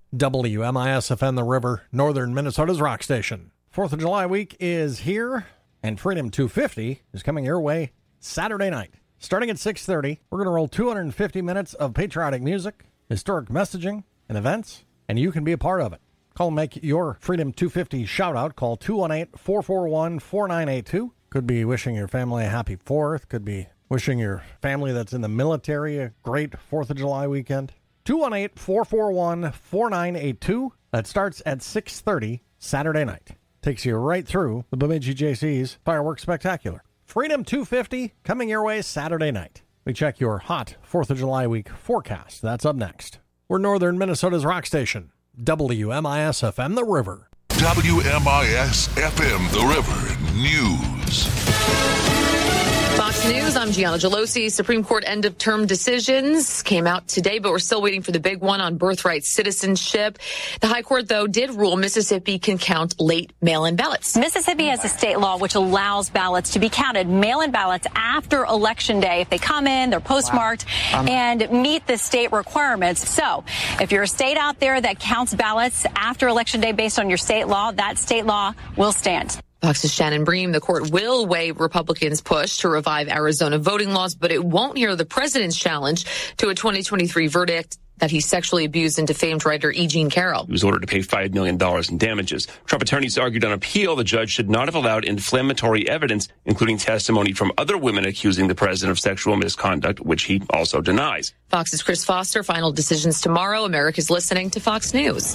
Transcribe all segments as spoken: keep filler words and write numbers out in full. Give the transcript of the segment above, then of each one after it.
W M I S F M The River, Northern Minnesota's rock station. fourth of July week is here, and Freedom two fifty is coming your way Saturday night. Starting at six thirty, we're going to roll two hundred fifty minutes of patriotic music, historic messaging, and events, and you can be a part of it. Call and make your Freedom two fifty shout-out. Call two one eight, four four one, four nine eight two. Could be wishing your family a happy fourth. Could be wishing your family that's in the military a great fourth of July weekend. two one eight, four four one, four nine eight two. That starts at six thirty Saturday night. Takes you right through the Bemidji J C's Fireworks Spectacular. Freedom two fifty coming your way Saturday night. We check your hot fourth of July week forecast. That's up next. We're Northern Minnesota's rock station, W M I S F M The River. W M I S F M The River News. Fox News, I'm Gianna Gelosi. Supreme Court end-of-term decisions came out today, but we're still waiting for the big one on birthright citizenship. The High Court, though, did rule Mississippi can count late mail-in ballots. Mississippi has a state law which allows ballots to be counted, mail-in ballots, after Election Day if they come in, they're postmarked, wow. um, and meet the state requirements. So if you're a state out there that counts ballots after Election Day based on your state law, that state law will stand. Fox's Shannon Bream, the court will weigh Republicans' push to revive Arizona voting laws, but it won't hear the president's challenge to a twenty twenty-three verdict that he sexually abused and defamed writer E. Jean Carroll. He was ordered to pay five million dollars in damages. Trump attorneys argued on appeal the judge should not have allowed inflammatory evidence, including testimony from other women accusing the president of sexual misconduct, which he also denies. Fox's Chris Foster, final decisions tomorrow. America's listening to Fox News.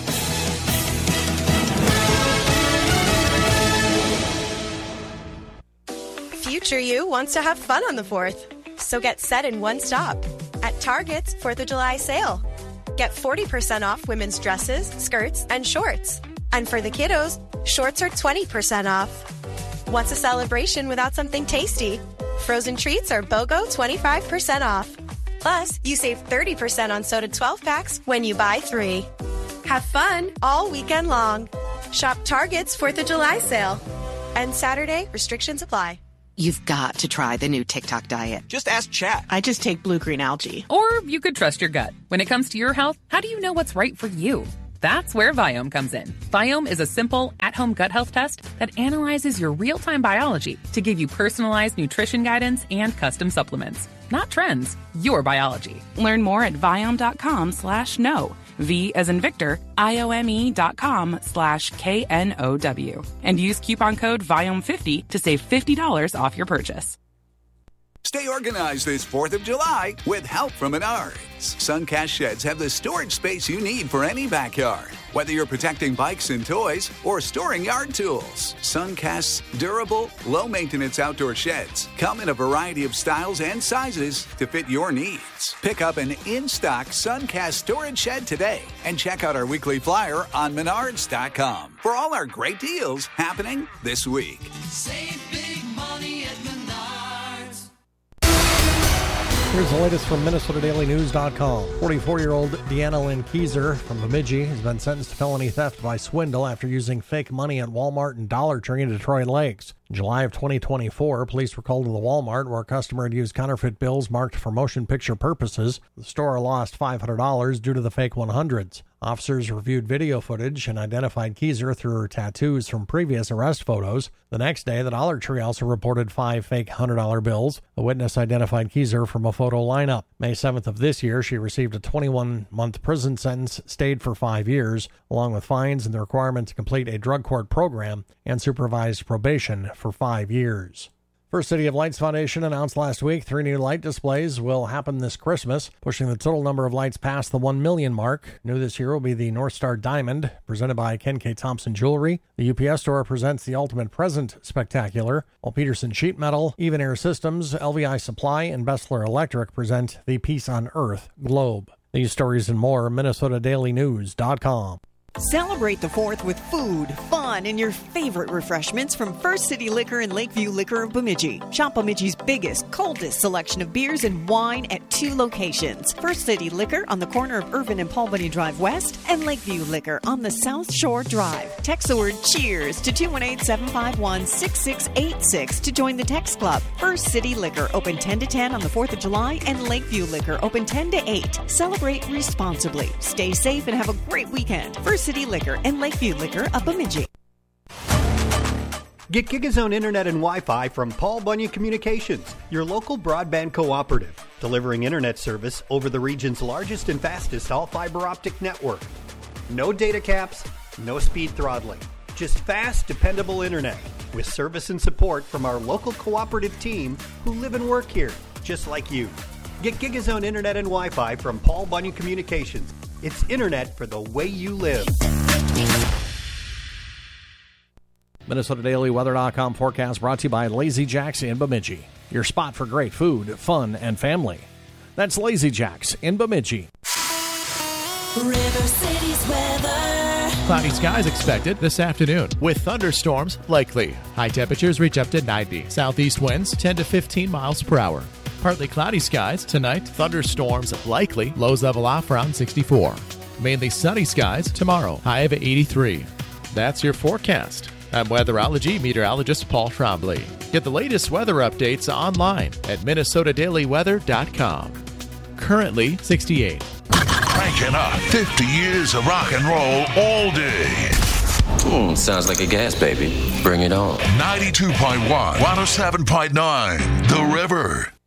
Future you wants to have fun on the fourth, so get set in one stop at Target's fourth of July sale. Get forty percent off women's dresses, skirts, and shorts. And for the kiddos, shorts are twenty percent off. What's a celebration without something tasty? Frozen treats are BOGO twenty-five percent off. Plus, you save thirty percent on soda twelve packs when you buy three. Have fun all weekend long. Shop Target's fourth of July sale. And Saturday, restrictions apply. You've got to try the new TikTok diet. Just ask Chat. I just take blue-green algae. Or you could trust your gut. When it comes to your health, how do you know what's right for you? That's where Viome comes in. Viome is a simple, at-home gut health test that analyzes your real-time biology to give you personalized nutrition guidance and custom supplements. Not trends, your biology. Learn more at Viome.com slash no. V as in Victor, I-O-M-E dot com slash K N O W. And use coupon code Viome fifty to save fifty dollars off your purchase. Stay organized this fourth of July with help from Menards. Suncast sheds have the storage space you need for any backyard. Whether you're protecting bikes and toys or storing yard tools, Suncast's durable, low-maintenance outdoor sheds come in a variety of styles and sizes to fit your needs. Pick up an in-stock Suncast storage shed today and check out our weekly flyer on Menards dot com for all our great deals happening this week. Save big money at Menards. Here's the latest from Minnesota Daily News dot com. forty-four-year-old Deanna Lynn Kieser from Bemidji has been sentenced to felony theft by swindle after using fake money at Walmart and Dollar Tree in Detroit Lakes. In July of twenty twenty-four, police were called to the Walmart where a customer had used counterfeit bills marked for motion picture purposes. The store lost five hundred dollars due to the fake one hundreds. Officers reviewed video footage and identified Kieser through her tattoos from previous arrest photos. The next day, the Dollar Tree also reported five fake one hundred dollar bills. A witness identified Kieser from a photo lineup. May seventh of this year, she received a twenty-one month prison sentence, stayed for five years, along with fines and the requirement to complete a drug court program and supervised probation for five years. First City of Lights Foundation announced last week three new light displays will happen this Christmas, pushing the total number of lights past the one million mark. New this year will be the North Star Diamond, presented by Ken K. Thompson Jewelry. The U P S Store presents the Ultimate Present Spectacular, while Peterson Sheet Metal, Even Air Systems, L V I Supply, and Bessler Electric present the Peace on Earth Globe. These stories and more, Minnesota Daily News dot com. Celebrate the fourth with food, fun, and your favorite refreshments from First City Liquor and Lakeview Liquor of Bemidji. Shop Bemidji's biggest, coldest selection of beers and wine at two locations. First City Liquor on the corner of Irvin and Paul Bunny Drive West and Lakeview Liquor on the South Shore Drive. Text the word CHEERS to two one eight, seven five one, six six eight six to join the text club. First City Liquor open ten to ten on the fourth of July and Lakeview Liquor open ten to eight. Celebrate responsibly. Stay safe and have a great weekend. First City Liquor and Lakeview Liquor of Bemidji. Get GigaZone Internet and Wi-Fi from Paul Bunyan Communications, your local broadband cooperative, delivering internet service over the region's largest and fastest all-fiber optic network. No data caps, no speed throttling, just fast, dependable internet with service and support from our local cooperative team who live and work here, just like you. Get GigaZone Internet and Wi-Fi from Paul Bunyan Communications. It's internet for the way you live. Minnesota Daily Weather dot com forecast brought to you by Lazy Jacks in Bemidji. Your spot for great food, fun, and family. That's Lazy Jacks in Bemidji. River City's weather. Cloudy skies expected this afternoon with thunderstorms likely. High temperatures reach up to ninety. Southeast winds ten to fifteen miles per hour. Partly cloudy skies tonight. Thunderstorms likely. Lows level off around sixty-four. Mainly sunny skies tomorrow. High of eighty-three. That's your forecast. I'm weatherology meteorologist Paul Trombley. Get the latest weather updates online at Minnesota Daily Weather dot com. Currently sixty-eight. Cranking up fifty years of rock and roll all day. Hmm, sounds like a gas baby. Bring it on. ninety-two point one, one oh seven point nine, The River.